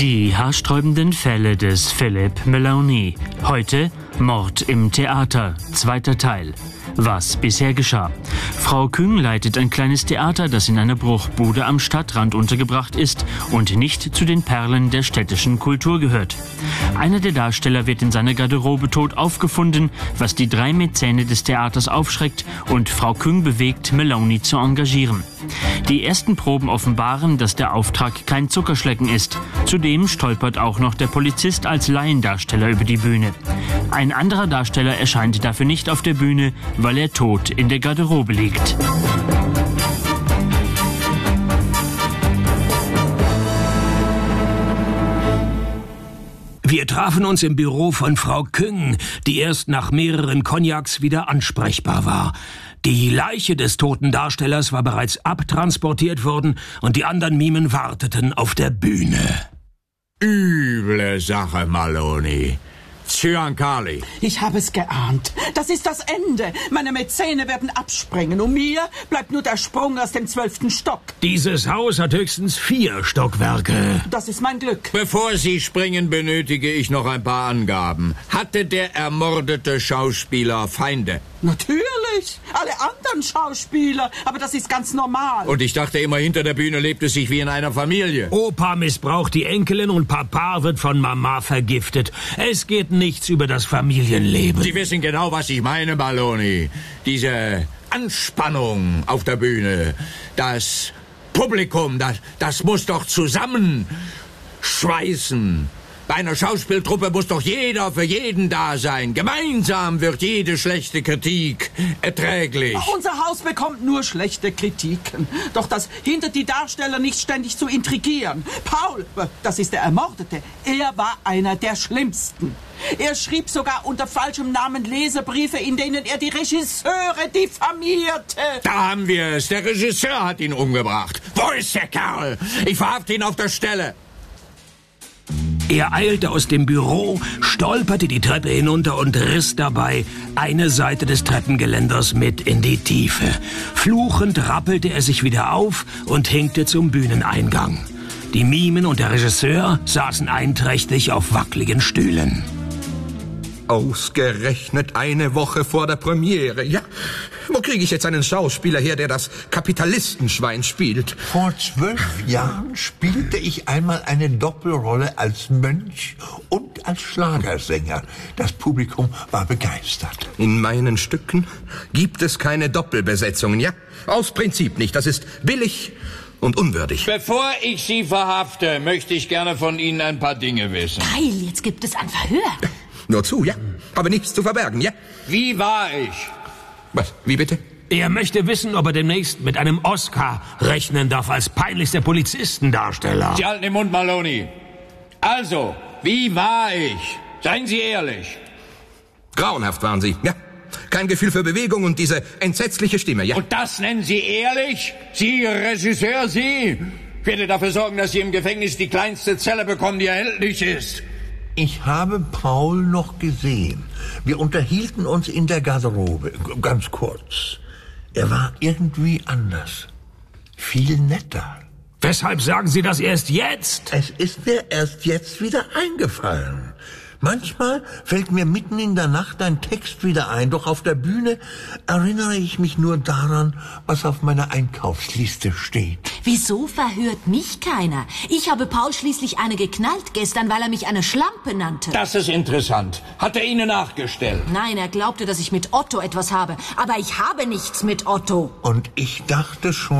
Die haarsträubenden Fälle des Philip Maloney. Heute Mord im Theater, zweiter Teil. Was bisher geschah. Frau Küng leitet ein kleines Theater, das in einer Bruchbude am Stadtrand untergebracht ist und nicht zu den Perlen der städtischen Kultur gehört. Einer der Darsteller wird in seiner Garderobe tot aufgefunden, was die 3 Mäzene des Theaters aufschreckt und Frau Küng bewegt, Maloney zu engagieren. Die ersten Proben offenbaren, dass der Auftrag kein Zuckerschlecken ist. Zudem stolpert auch noch der Polizist als Laiendarsteller über die Bühne. Ein anderer Darsteller erscheint dafür nicht auf der Bühne, weil er tot in der Garderobe liegt. Wir trafen uns im Büro von Frau Küng, die erst nach mehreren Cognacs wieder ansprechbar war. Die Leiche des toten Darstellers war bereits abtransportiert worden und die anderen Mimen warteten auf der Bühne. Üble Sache, Maloney. Zyankali. Ich habe es geahnt. Das ist das Ende. Meine Mäzene werden abspringen. Und mir bleibt nur der Sprung aus dem 12. Stock. Dieses Haus hat höchstens 4 Stockwerke. Das ist mein Glück. Bevor Sie springen, benötige ich noch ein paar Angaben. Hatte der ermordete Schauspieler Feinde? Natürlich. Alle anderen Schauspieler. Aber das ist ganz normal. Und ich dachte immer, hinter der Bühne lebt es sich wie in einer Familie. Opa missbraucht die Enkelin und Papa wird von Mama vergiftet. Es geht nichts über das Familienleben. Sie wissen genau, was ich meine, Maloney. Diese Anspannung auf der Bühne, das Publikum, das muss doch zusammenschweißen. Bei einer Schauspieltruppe muss doch jeder für jeden da sein. Gemeinsam wird jede schlechte Kritik erträglich. Unser Haus bekommt nur schlechte Kritiken. Doch das hindert die Darsteller nicht ständig zu intrigieren. Paul, das ist der Ermordete, er war einer der Schlimmsten. Er schrieb sogar unter falschem Namen Leserbriefe, in denen er die Regisseure diffamierte. Da haben wir es. Der Regisseur hat ihn umgebracht. Wo ist der Kerl? Ich verhafte ihn auf der Stelle. Er eilte aus dem Büro, stolperte die Treppe hinunter und riss dabei eine Seite des Treppengeländers mit in die Tiefe. Fluchend rappelte er sich wieder auf und hinkte zum Bühneneingang. Die Mimen und der Regisseur saßen einträchtig auf wackeligen Stühlen. Ausgerechnet eine Woche vor der Premiere. Ja, wo kriege ich jetzt einen Schauspieler her, der das Kapitalistenschwein spielt? Vor 12 Jahren spielte ich einmal eine Doppelrolle als Mönch und als Schlagersänger. Das Publikum war begeistert. In meinen Stücken gibt es keine Doppelbesetzungen, ja? Aus Prinzip nicht. Das ist billig und unwürdig. Bevor ich Sie verhafte, möchte ich gerne von Ihnen ein paar Dinge wissen. Geil, jetzt gibt es ein Verhör. Nur zu, ja? Aber nichts zu verbergen, ja? Wie war ich? Was? Wie bitte? Er möchte wissen, ob er demnächst mit einem Oscar rechnen darf als peinlichster Polizistendarsteller. Sie halten den Mund, Maloney. Also, wie war ich? Seien Sie ehrlich. Grauenhaft waren Sie, ja? Kein Gefühl für Bewegung und diese entsetzliche Stimme, ja? Und das nennen Sie ehrlich? Sie, Regisseur, Sie? Ich werde dafür sorgen, dass Sie im Gefängnis die kleinste Zelle bekommen, die erhältlich ist. Ich habe Paul noch gesehen. Wir unterhielten uns in der Garderobe, ganz kurz. Er war irgendwie anders. Viel netter. Weshalb sagen Sie das erst jetzt? Es ist mir erst jetzt wieder eingefallen. Manchmal fällt mir mitten in der Nacht ein Text wieder ein, doch auf der Bühne erinnere ich mich nur daran, was auf meiner Einkaufsliste steht. Wieso verhört mich keiner? Ich habe Paul schließlich eine geknallt gestern, weil er mich eine Schlampe nannte. Das ist interessant. Hat er Ihnen nachgestellt? Nein, er glaubte, dass ich mit Otto etwas habe. Aber ich habe nichts mit Otto. Und ich dachte schon,